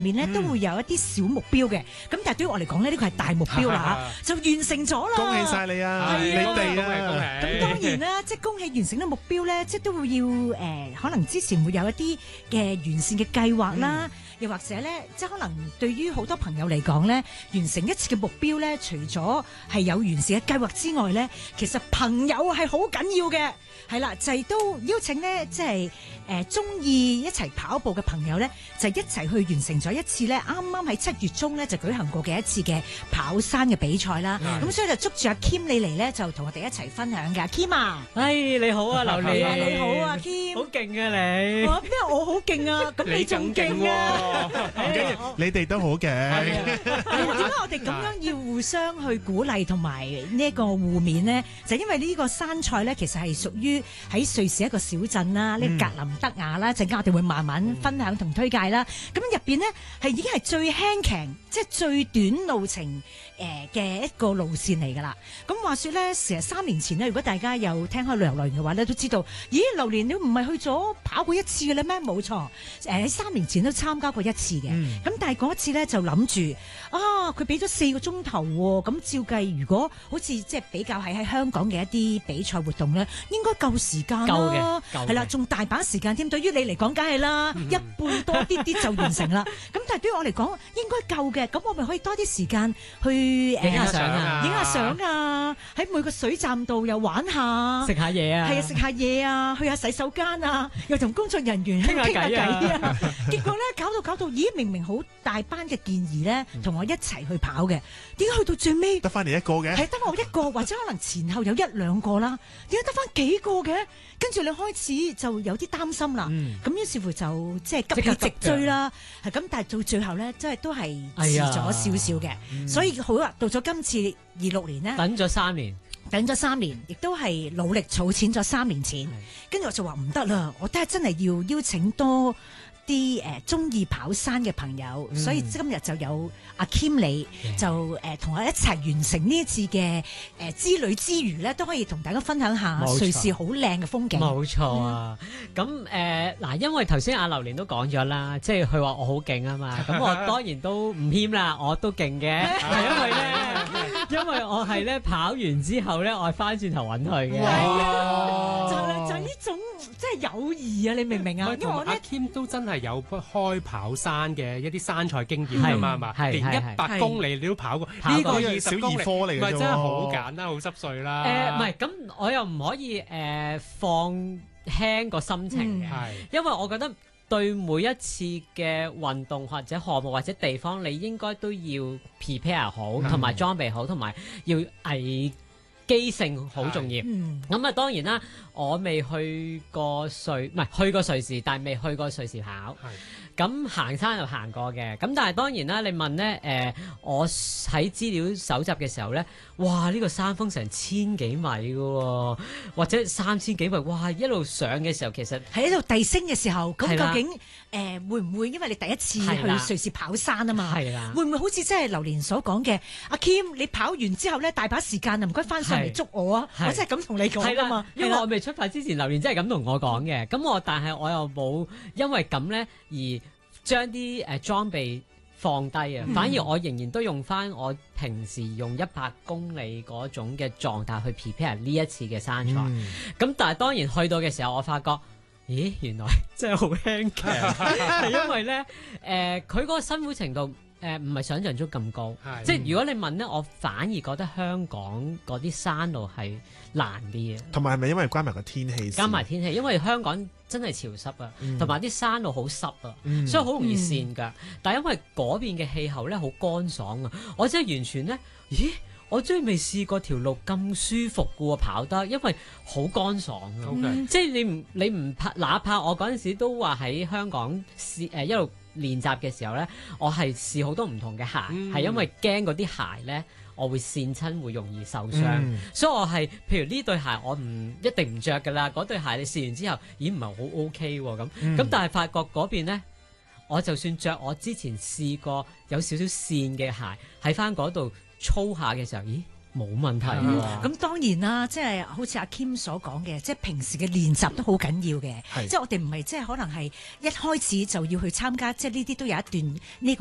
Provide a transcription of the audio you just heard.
面咧都會有一啲小目標嘅，咁但係對於我嚟講咧，呢個係大目標啦嚇，就完成咗啦。 恭喜晒你啊！你哋啊， 咁當然啦，即係恭喜完成咗目標咧，即係都會要可能之前會有一啲嘅完善嘅計劃啦，又或者咧，即係可能對於好多朋友嚟講咧，完成一次嘅目標咧，除咗係有完善嘅計劃之外咧，其實朋友係好緊要嘅。係啦，就係都邀請咧，即係中意一齊跑步嘅朋友咧，就一齊去完成咗一次咧，啱啱喺7月中咧就舉行過嘅一次嘅跑山嘅比賽啦。咁所以就捉住阿 Kim 你嚟咧，就同我哋一齊分享㗎。Kim 啊， 你好啊，榴蓮， 你好啊 Kim， 好勁啊你！ 哇，咩我好勁啊？咁你仲勁啊？ 唔緊要，你哋都好嘅。 點解我哋咁樣要互相去鼓勵同埋呢一個互勉呢？就因為呢個山賽咧，其實係屬於喺瑞士一個小鎮啦，呢格林德雅啦，陣間我哋會慢慢分享同推介啦。咁入邊呢，係已經係最輕騎，即係最短路程嘅一個路線嚟㗎啦。咁話說咧，成日3年前呢，如果大家有聽開旅遊樂園嘅話咧，都知道，咦，榴蓮你唔係去咗跑過一次嘅咧咩？冇錯，喺3年前都參加過一次嘅。咁但係嗰一次咧就諗住啊，佢俾咗4個鐘頭喎，咁照計如果好似即係比較喺香港嘅一啲比賽活動咧，應該夠時間啦，係啦，仲大把時間添。對於你嚟講，梗係啦，一半多啲啲就完成啦。咁但係對於我嚟講，應該夠嘅。咁我咪可以多啲時間去影下相啊， 影下相啊，喺每個水站度又玩下， 食下嘢啊， 係啊，食下嘢啊，去下洗手間啊，又同工作人員傾下偈啊。結果咧搞到，咦，明明好大班嘅健兒咧，同我一齊去跑嘅，點解去到最尾得翻嚟一個嘅？ 係得我一個，或者可能前後有1、2個啦，點解得翻幾個嘅？跟住你開始就有啲擔心啦，咁於是乎就即係急起直追啦，係咁，但係到最後咧，真係都係遲咗少少嘅，所以好啦，到咗今次26年咧， 等咗3年， 亦都係努力儲錢咗3年錢，跟住我就話唔得啦，我都係真係要邀請多啲中意跑山嘅朋友，所以今日就有阿 Kim 你就同我一齊完成呢一次嘅之旅之餘咧，都可以同大家分享下瑞士好靚嘅風景。 冇錯啊！咁嗱，因為頭先阿榴蓮都講咗啦，即係佢話我好勁啊嘛，咁我當然都唔謙啦，我都勁嘅，係因為我係咧跑完之後咧，我係翻轉頭揾佢嘅。 就係呢種即係友誼啊！你明唔明啊？因為我阿 Kim 都真係有開跑山嘅一啲山賽經驗㗎嘛，係嘛？連100公里你都跑過，呢個小兒科嚟嘅啫， 唔係真係好簡單，好濕碎啦。 唔係咁，我又唔可以放輕個心情嘅，因為我覺得對每一次嘅運動或者項目或者地方，你應該都要 prepare 好，同埋裝備好，同埋要危機性好重要。咁啊，當然啦，我未去過瑞士，但係未去過瑞士跑。咁行山就行過嘅，咁但係當然啦，你問咧我喺資料搜集嘅時候咧，哇！呢個山峰成1000幾米嘅喎，或者3000幾米，哇！一路上嘅時候其實喺度遞升嘅時候，咁究竟會唔會因為你第一次去瑞士跑山啊嘛？係啦，會唔會好似即係榴蓮所講嘅阿 Kim，你跑完之後咧大把時間啊，唔該翻上嚟捉我啊！我真係咁同你講㗎嘛， 因為我未出發之前，榴蓮真係咁同我講嘅，咁但係我又冇因為咁咧而將啲裝備放低啊，反而我仍然都用翻我平時用100公里嗰種嘅狀態去 prepare 呢一次嘅山賽。咁但係當然去到嘅時候，我發覺，咦，原來真係好輕騎，係因為咧佢嗰個辛苦程度唔係想像中咁高。即係如果你問咧，我反而覺得香港嗰啲山路係難啲嘅。同埋係咪因為關埋個天氣？加埋天氣，因為香港真係潮濕啊，同埋啲山路好濕啊，所以好容易跣腳。但係因為嗰邊嘅氣候咧好乾爽啊，我真係完全咧，咦？我真係未試過條路咁舒服嘅喎，跑得，因為好乾爽啊。即係你唔怕，哪怕我嗰陣時都話喺香港試一路練習嘅時候咧，我係試好多唔同嘅鞋，係因為驚嗰啲鞋咧，我會跣親，會容易受傷，所以我係譬如呢對鞋我唔一定唔着㗎啦，嗰對鞋你試完之後，咦唔係好 OK 喎咁，但係發覺嗰邊咧，我就算着我之前試過有少少跣嘅鞋喺翻嗰度操下嘅時候，咦冇問題喎。 咁當然啦，即係好似阿 Kim 所講嘅，即係平時嘅練習都好緊要嘅。即係我哋唔係即係可能係一開始就要去參加，即係呢啲都有一段呢個